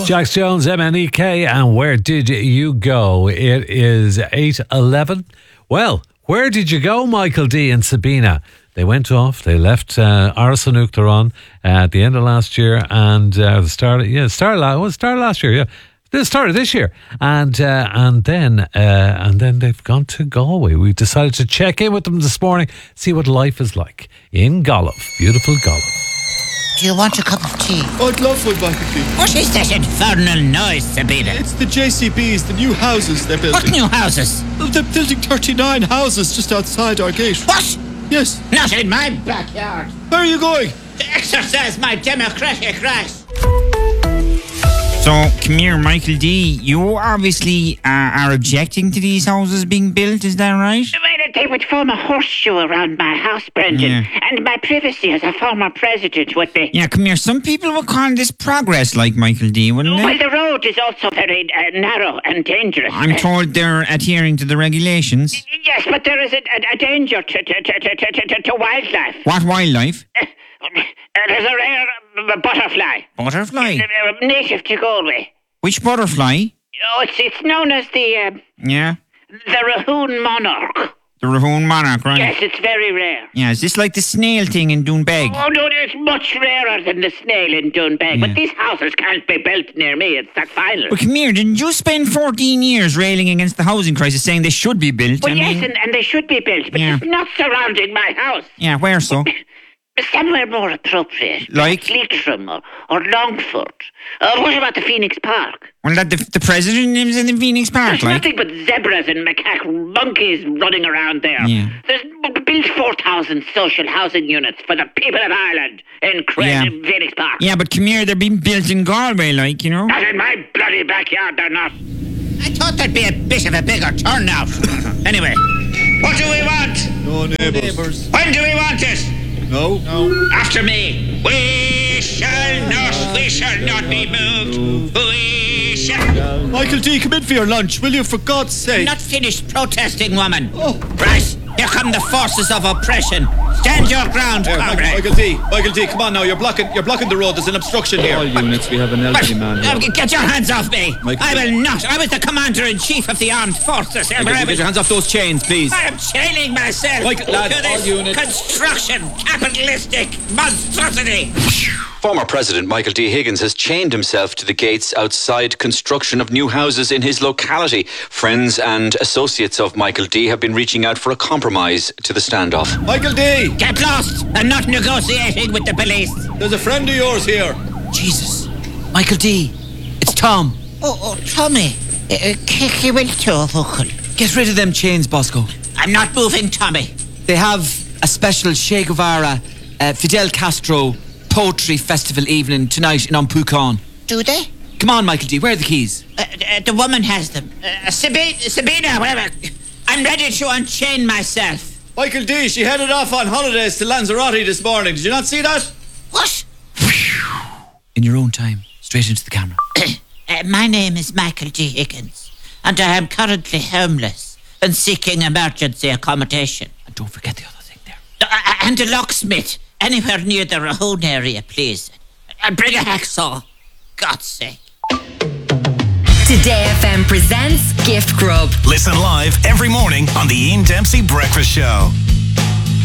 Jax Jones, MNEK, and Where Did You Go? It is 8:11. Well, where did you go, Michael D and Sabina? They went off. They left Arsenal Uachtaráin at the end of last year, and the start of last year, yeah. The start of this year, and then they've gone to Galway. We decided to check in with them this morning, see what life is like in Gallup, beautiful Gallup. Do you want a cup of tea? Oh, I'd love one, Michael D. What is that infernal noise, Sabina? It's the JCBs, the new houses they're building. What new houses? Well, they're building 39 houses just outside our gate. What? Yes. Not in my backyard. Where are you going? To exercise my democratic right. So, come here, Michael D. You obviously are objecting to these houses being built, is that right? Well, they would form a horseshoe around my house, Brendan. Yeah. And my privacy as a former president would be. Yeah, come here. Some people would call this progress, like Michael D, wouldn't Well, they? the road is also very narrow and dangerous. I'm told they're adhering to the regulations. Yes, but there is a danger to wildlife. What wildlife? There's a rare butterfly. Butterfly? Native to Galway. Which butterfly? Oh, it's known as the Rahoon monarch. The Rahoon monarch, right? Yes, it's very rare. Yeah, is this like the snail thing in Doonbeg? Oh, no, it's much rarer than the snail in Doonbeg. Yeah. But these houses can't be built near me. It's that final. But come here, didn't you spend 14 years railing against the housing crisis, saying they should be built? Well, yes, and they should be built, but Yeah. it's not surrounding my house. Yeah, where so? Somewhere more appropriate. Like? Leitrim or Longford. What about the Phoenix Park? Well, that the president lives in the Phoenix Park, There's like. nothing but zebras and macaque monkeys running around there. Yeah. There's built 4,000 social housing units for the people of Ireland in Phoenix Park. Yeah, but come here, they're being built in Galway, like, you know. Not in my bloody backyard, they're not. I thought there'd be a bit of a bigger turnout. Anyway, what do we want? No neighbours. When do we want it? No. After me. We shall not be moved. We shall Michael D, come in for your lunch, will you, for God's sake? not finish protesting, woman. Oh. Right, here come the forces of oppression. Stand your ground, Here, comrade. Michael D, come on now, you're blocking the road, there's an obstruction here. All units, we have an elderly man here. Get your hands off me. Michael, I will not. I was the commander-in-chief of the armed forces. Get your hands off those chains, please. I am chaining myself Michael, lads, to this all units. construction capitalistic monstrosity. Former President Michael D. Higgins has chained himself to the gates outside construction of new houses in his locality. Friends and associates of Michael D. have been reaching out for a compromise to the standoff. Michael D, Get lost and not negotiating with the police. there's a friend of yours here. Jesus. Michael D. It's Tom. Oh, Tommy. Kicky will too, vocal. Get rid of them chains, Bosco. I'm not moving, Tommy. They have a special Che Guevara, Fidel Castro poetry festival evening tonight in Umpucan. Do they? Come on, Michael D. Where are the keys? The woman has them. Sabina, whatever. I'm ready to unchain myself. Michael D, she headed off on holidays to Lanzarote this morning. Did you not see that? What? In your own time. Straight into the camera. My name is Michael D. Higgins, and I am currently homeless and seeking emergency accommodation. And don't forget the other thing there. And a locksmith anywhere near the Rahoon area, please. And bring a hacksaw. God's sake. Today FM presents Gift Grub. Listen live every morning on the Ian Dempsey Breakfast Show.